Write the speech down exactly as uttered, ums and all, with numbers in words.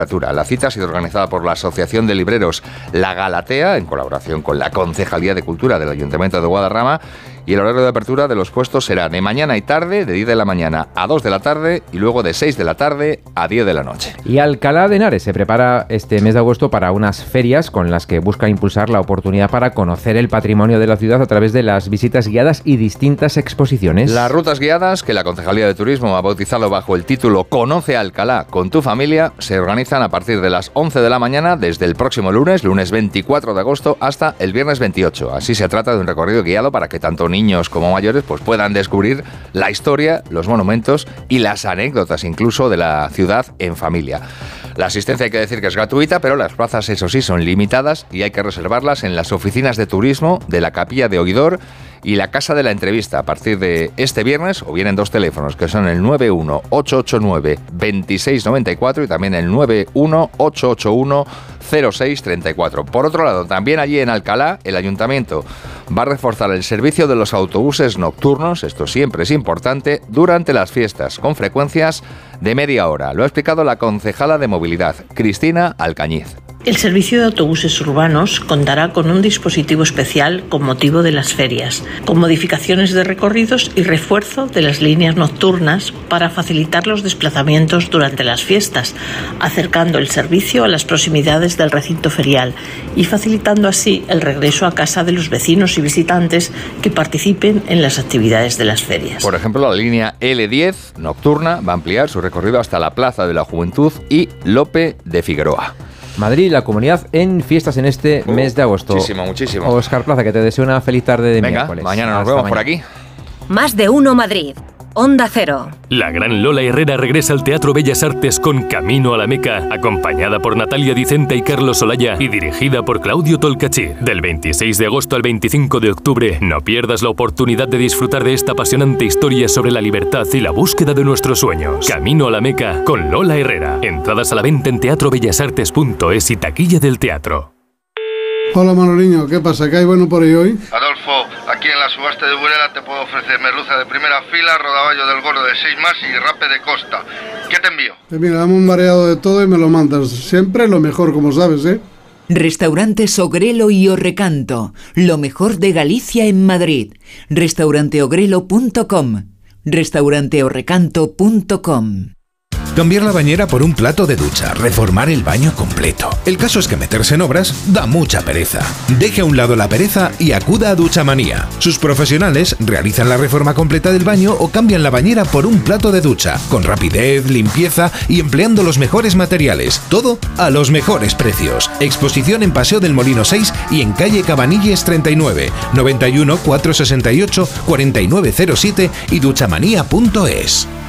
La cita ha sido organizada por la Asociación de Libreros La Galatea, en colaboración con la Concejalía de Cultura del Ayuntamiento de Guadarrama, y el horario de apertura de los puestos será de mañana y tarde, de diez de la mañana a dos de la tarde, y luego de seis de la tarde a diez de la noche. Y Alcalá de Henares se prepara este mes de agosto para unas ferias con las que busca impulsar la oportunidad para conocer el patrimonio de la ciudad a través de las visitas guiadas y distintas exposiciones. Las rutas guiadas, que la Concejalía de Turismo ha bautizado bajo el título Conoce Alcalá con tu familia, se organizan a partir de las once de la mañana desde el próximo lunes, lunes veinticuatro de agosto, hasta el viernes veintiocho. Así se trata de un recorrido guiado para que tanto niños como mayores pues puedan descubrir la historia, los monumentos y las anécdotas incluso de la ciudad en familia. La asistencia hay que decir que es gratuita, pero las plazas, eso sí, son limitadas y hay que reservarlas en las oficinas de turismo de la Capilla de Oidor y la Casa de la Entrevista a partir de este viernes, o bien en dos teléfonos que son el nueve uno ocho ocho nueve dos seis nueve cuatro y también el nueve uno ocho ocho uno cero seis tres cuatro. Por otro lado, también allí en Alcalá, el Ayuntamiento va a reforzar el servicio de los autobuses nocturnos, esto siempre es importante, durante las fiestas, con frecuencias de media hora. Lo ha explicado la concejala de Movilidad, Cristina Alcañiz. El servicio de autobuses urbanos contará con un dispositivo especial con motivo de las ferias, con modificaciones de recorridos y refuerzo de las líneas nocturnas para facilitar los desplazamientos durante las fiestas, acercando el servicio a las proximidades del recinto ferial y facilitando así el regreso a casa de los vecinos y visitantes que participen en las actividades de las ferias. Por ejemplo, la línea ele diez nocturna va a ampliar su recorrido hasta la Plaza de la Juventud y Lope de Figueroa. Madrid, la comunidad en fiestas en este uh, mes de agosto. Muchísimo, muchísimo. Óscar Plaza, que te deseo una feliz tarde de Venga, miércoles. Mañana nos Hasta vemos mañana. por aquí. Más de uno Madrid. Onda Cero. La gran Lola Herrera regresa al Teatro Bellas Artes con Camino a la Meca, acompañada por Natalia Dicenta y Carlos Olaya y dirigida por Claudio Tolcachir. Del veintiséis de agosto al veinticinco de octubre, no pierdas la oportunidad de disfrutar de esta apasionante historia sobre la libertad y la búsqueda de nuestros sueños. Camino a la Meca con Lola Herrera. Entradas a la venta en teatro bellas artes punto es y taquilla del teatro. Hola Manoliño, ¿qué pasa? ¿Qué hay bueno por ahí hoy? Adolfo, aquí en la subasta de Burela te puedo ofrecer merluza de primera fila, rodaballo del gordo de seis más y rape de costa. ¿Qué te envío? Pues mira, dame un variado de todo y me lo mandas. Siempre lo mejor, como sabes, ¿eh? Restaurantes Ogrelo y Orrecanto, lo mejor de Galicia en Madrid. restaurante ogrelo punto com, restaurante orrecanto punto com. Cambiar la bañera por un plato de ducha, reformar el baño completo. El caso es que meterse en obras da mucha pereza. Deje a un lado la pereza y acuda a Duchamanía. Sus profesionales realizan la reforma completa del baño o cambian la bañera por un plato de ducha, con rapidez, limpieza y empleando los mejores materiales. Todo a los mejores precios. Exposición en Paseo del Molino seis y en calle Cabanilles treinta y nueve, noventa y uno, cuatrocientos sesenta y ocho, cuarenta y nueve cero siete y duchamanía punto es.